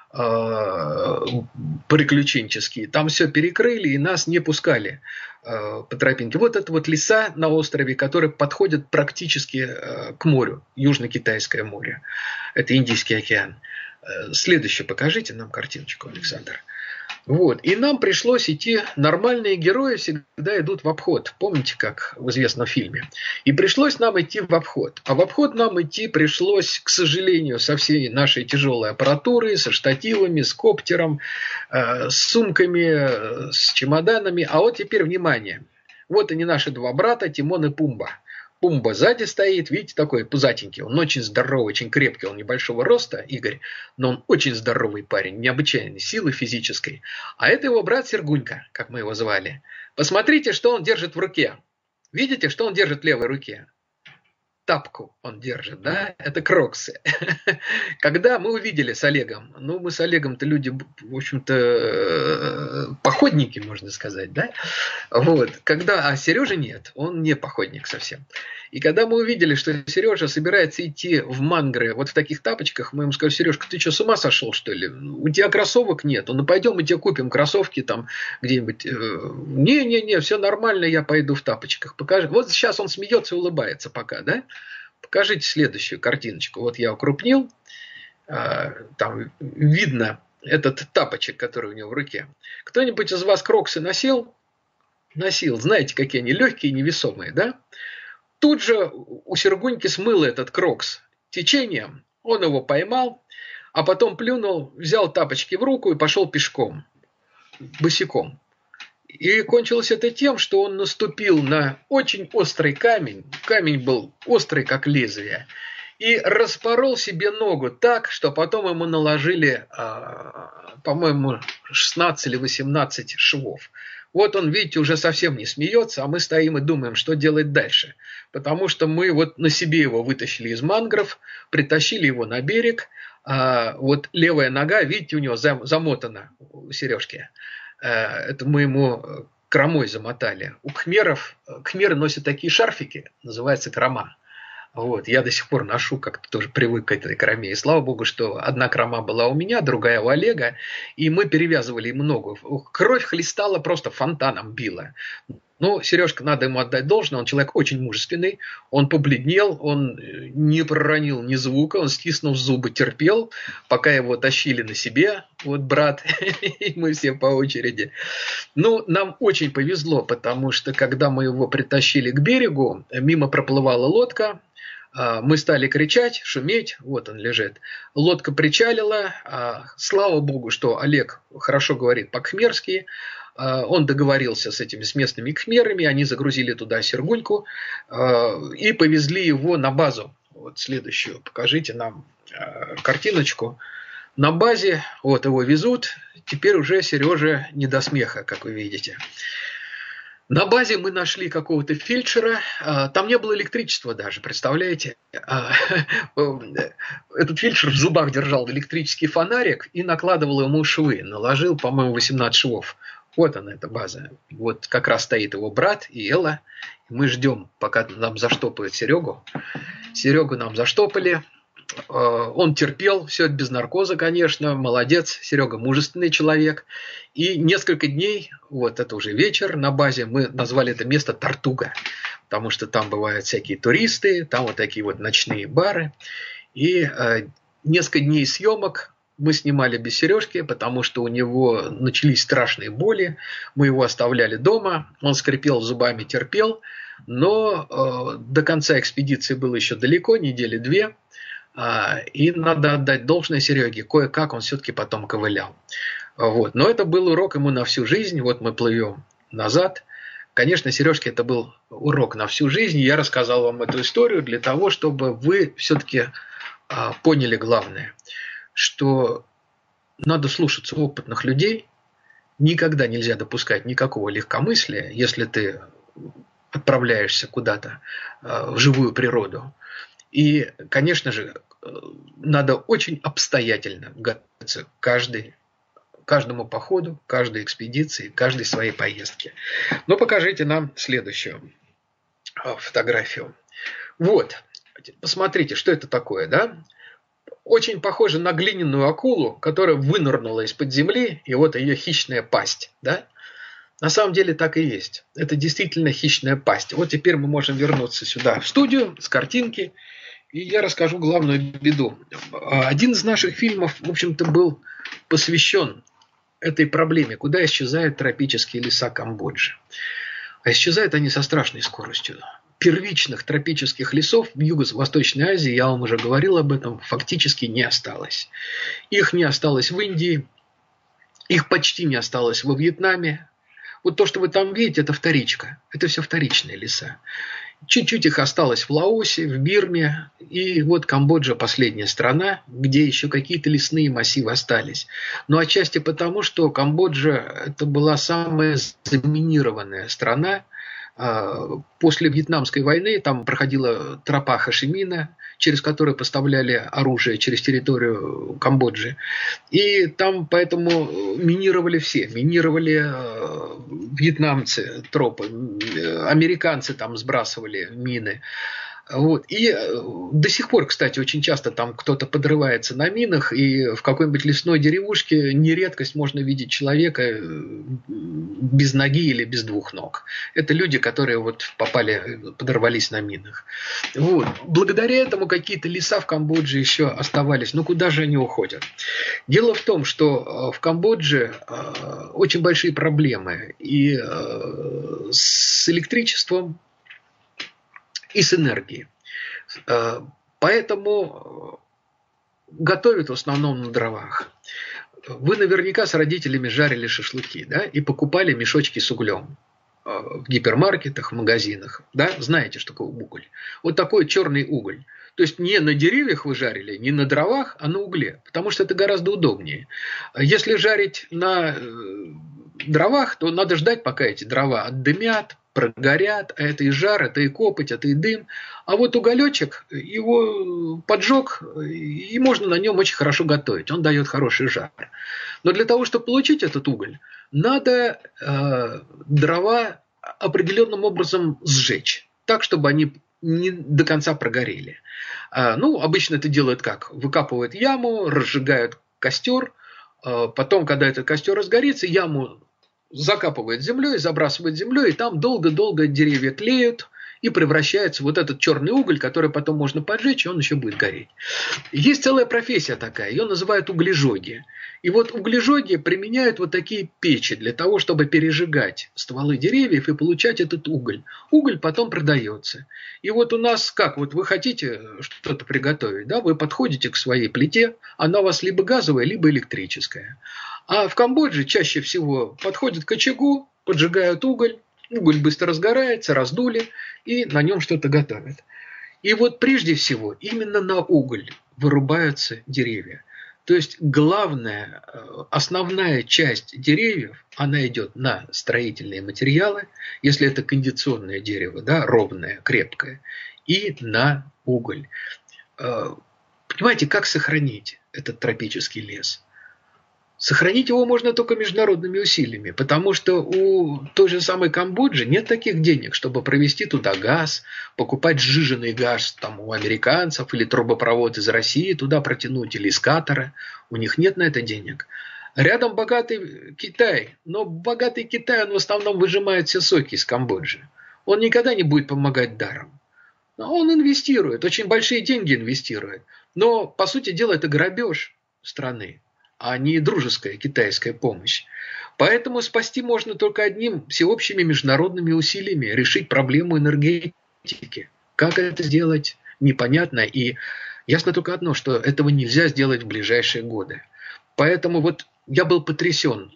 приключенческий. Там все перекрыли и нас не пускали по тропинке. Вот это вот леса на острове, которые подходят практически к морю, Южно-Китайское море. Это Индийский океан. Следующее покажите нам картиночку, Александр. Вот. И нам пришлось идти, нормальные герои всегда идут в обход. Помните, как в известном фильме? И пришлось нам идти в обход. А в обход нам идти пришлось, к сожалению, со всей нашей тяжелой аппаратурой, со штативами, с коптером, с сумками, с чемоданами. А вот теперь внимание. Вот они наши два брата, Тимон и Пумба. Пумба сзади стоит, видите, такой пузатенький. Он очень здоровый, очень крепкий, он небольшого роста, Игорь, но он очень здоровый парень, необычайной силы физической. А это его брат Сергунька, как мы его звали. Посмотрите, что он держит в руке. Видите, что он держит в левой руке? Тапку он держит, да, это кроксы. Когда мы увидели с Олегом, ну, мы с Олегом-то люди, в общем-то, походники, можно сказать, да, вот, а Сережа нет, он не походник совсем. И когда мы увидели, что Сережа собирается идти в мангры вот в таких тапочках, мы ему сказали: Сережка, ты что, с ума сошел, что ли? У тебя кроссовок нет, ну пойдем мы тебе купим кроссовки там где-нибудь. Не, все нормально, я пойду в тапочках. Покажи. Вот сейчас он смеется и улыбается пока, да? Покажите следующую картиночку. Вот я укрупнил, там видно этот тапочек, который у него в руке. Кто-нибудь из вас кроксы носил? Носил. Знаете, какие они легкие и невесомые, да? Тут же у Сергуньки смыло этот крокс течением, он его поймал, а потом плюнул, взял тапочки в руку и пошел пешком, босиком. И кончилось это тем, что он наступил на очень острый камень, камень был острый, как лезвие, и распорол себе ногу так, что потом ему наложили, по-моему, 16 или 18 швов. Вот он, видите, уже совсем не смеется, а мы стоим и думаем, что делать дальше. Потому что мы вот на себе его вытащили из мангров, притащили его на берег. Вот левая нога, видите, у него замотана, у Сережки. Это мы ему кромой замотали. У кхмеры носят такие шарфики, называется крома. Вот, я до сих пор ношу, как-то тоже привык к этой кроме. И слава богу, что одна крома была у меня, другая у Олега, и мы перевязывали ему ногу. Кровь хлестала, просто фонтаном била. Ну, Сережка, надо ему отдать должное, он человек очень мужественный, он побледнел, он не проронил ни звука, он стиснув зубы, терпел, пока его тащили на себе, вот брат, и мы все по очереди. Ну, нам очень повезло, потому что когда мы его притащили к берегу, мимо проплывала лодка, мы стали кричать, шуметь, вот он лежит. Лодка причалила, слава богу, что Олег хорошо говорит по-кхмерски. Он договорился с местными кхмерами, они загрузили туда Сергуньку и повезли его на базу. Вот следующую, покажите нам картиночку. На базе, вот его везут, теперь уже Сережа не до смеха, как вы видите. На базе мы нашли какого-то фельдшера, там не было электричества даже, представляете? Этот фельдшер в зубах держал электрический фонарик и накладывал ему швы, наложил, по-моему, 18 швов. Вот она, эта база. Вот как раз стоит его брат и Элла. Мы ждем, пока нам заштопают Серегу. Серегу нам заштопали. Он терпел, все это без наркоза, конечно, молодец, Серега мужественный человек. И несколько дней, вот это уже вечер на базе, мы назвали это место Тартуга, потому что там бывают всякие туристы, там вот такие вот ночные бары. И несколько дней съемок мы снимали без Сережки, потому что у него начались страшные боли, мы его оставляли дома, он скрипел зубами, терпел, но до конца экспедиции было еще далеко, недели две. И надо отдать должное Сереге, кое-как он все-таки потом ковылял. Вот. Но это был урок ему на всю жизнь, вот мы плывем назад. Конечно, Сережке это был урок на всю жизнь, я рассказал вам эту историю для того, чтобы вы все-таки поняли главное, что надо слушаться опытных людей, никогда нельзя допускать никакого легкомыслия, если ты отправляешься куда-то в живую природу. И, конечно же, надо очень обстоятельно готовиться к каждому походу, каждой экспедиции, каждой своей поездке. Но покажите нам следующую. фотографию. Вот, посмотрите, что это такое, да? Очень похоже на глиняную акулу, которая вынырнула из-под земли, и вот ее хищная пасть, да? На самом деле так и есть. Это действительно хищная пасть. Вот теперь мы можем вернуться сюда, в студию, с картинки, и я расскажу главную беду. Один из наших фильмов, в общем-то, был посвящен этой проблеме, куда исчезают тропические леса Камбоджи. А исчезают они со страшной скоростью. Первичных тропических лесов в Юго-Восточной Азии, я вам уже говорил об этом, фактически не осталось. Их не осталось в Индии, их почти не осталось во Вьетнаме. Вот то, что вы там видите, это вторичка. Это все вторичные леса. Чуть-чуть их осталось в Лаосе, в Бирме. И вот Камбоджа последняя страна, где еще какие-то лесные массивы остались. Но отчасти потому, что Камбоджа это была самая заминированная страна. После Вьетнамской войны там проходила тропа Хошимина, через которую поставляли оружие через территорию Камбоджи. И там поэтому минировали все. Минировали вьетнамцы тропы, американцы там сбрасывали мины. Вот. И до сих пор, кстати, очень часто там кто-то подрывается на минах, и в какой-нибудь лесной деревушке не редкость можно видеть человека без ноги или без двух ног. Это люди, которые вот подорвались на минах. Вот. Благодаря этому какие-то леса в Камбодже еще оставались. Но куда же они уходят? Дело в том, что в Камбодже очень большие проблемы и с электричеством, и с энергией. Поэтому готовят в основном на дровах. Вы наверняка с родителями жарили шашлыки, да, и покупали мешочки с углем в гипермаркетах, в магазинах. Да? Знаете, что такое уголь? Вот такой черный уголь. То есть не на деревьях вы жарили, не на дровах, а на угле. Потому что это гораздо удобнее. Если жарить на дровах, то надо ждать, пока эти дрова отдымят, прогорят, а это и жар, это и копоть, это и дым. А вот уголечек, его поджег, и можно на нем очень хорошо готовить. Он дает хороший жар. Но для того, чтобы получить этот уголь, надо дрова определенным образом сжечь, так, чтобы они не до конца прогорели. Обычно это делают как? Выкапывают яму, разжигают костер, потом, когда этот костер разгорится, яму закапывает землей, забрасывает землей, и там долго-долго деревья тлеют, и превращается вот этот черный уголь, который потом можно поджечь, и он еще будет гореть. Есть целая профессия такая, ее называют углежоги. И вот углежоги применяют вот такие печи для того, чтобы пережигать стволы деревьев и получать этот уголь. Уголь потом продается. И вот у нас как, вот вы хотите что-то приготовить, да, вы подходите к своей плите, она у вас либо газовая, либо электрическая. А в Камбодже чаще всего подходят к очагу, поджигают уголь, уголь быстро разгорается, раздули, и на нем что-то готовят. И вот прежде всего именно на уголь вырубаются деревья. То есть главная, основная часть деревьев, она идет на строительные материалы, если это кондиционное дерево, да, ровное, крепкое, и на уголь. Понимаете, как сохранить этот тропический лес? Сохранить его можно только международными усилиями, потому что у той же самой Камбоджи нет таких денег, чтобы провести туда газ, покупать сжиженный газ там, у американцев или трубопровод из России туда протянуть или из Катара. У них нет на это денег. Рядом богатый Китай, но богатый Китай, он в основном выжимает все соки из Камбоджи. Он никогда не будет помогать даром. Он инвестирует, очень большие деньги инвестирует. Но, по сути дела, это грабеж страны, а не дружеская китайская помощь. Поэтому спасти можно только одним всеобщими международными усилиями решить проблему энергетики. Как это сделать, непонятно. И ясно только одно, что этого нельзя сделать в ближайшие годы. Поэтому вот я был потрясен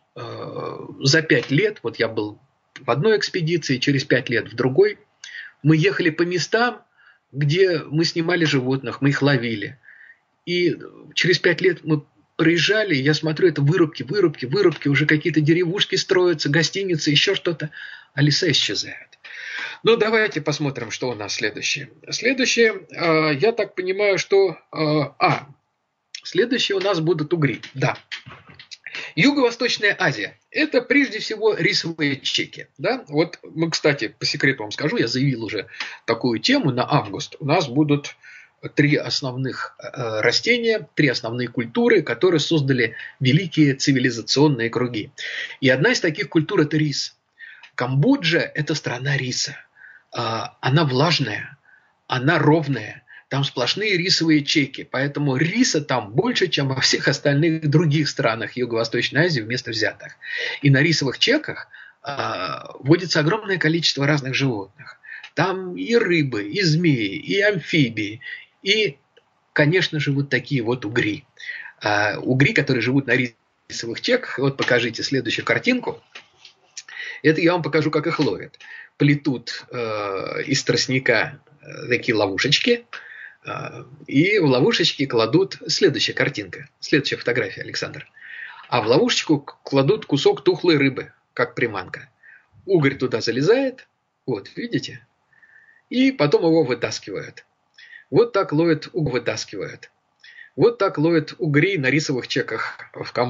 за 5 лет. Вот я был в одной экспедиции, через 5 лет в другой. Мы ехали по местам, где мы снимали животных, мы их ловили. И через 5 лет мы приезжали, я смотрю, это вырубки, уже какие-то деревушки строятся, гостиницы, еще что-то, а леса исчезают. Ну, давайте посмотрим, что у нас следующее. Следующее, я так понимаю, что... следующее у нас будут угри, да. Юго-Восточная Азия. Это прежде всего рисовые чеки. Да? Вот мы, кстати, по секрету вам скажу, я заявил уже такую тему на август. У нас будут три основных растения, три основные культуры, которые создали великие цивилизационные круги. И одна из таких культур – это рис. Камбоджа – это страна риса. Она влажная, она ровная, там сплошные рисовые чеки, поэтому риса там больше, чем во всех остальных других странах Юго-Восточной Азии вместо взятых. И на рисовых чеках водится огромное количество разных животных. Там и рыбы, и змеи, и амфибии, и, конечно же, вот такие вот угри. Угри, которые живут на рисовых чеках. Вот покажите следующую картинку. Это я вам покажу, как их ловят. Плетут из тростника такие ловушечки, и в ловушечки кладут... Следующая картинка, следующая фотография, Александр. А в ловушечку кладут кусок тухлой рыбы, как приманка. Угорь туда залезает, вот, видите? И потом его вытаскивают. Вот так ловят, вытаскивают. Вот так ловят угри на рисовых чеках в Камбодже.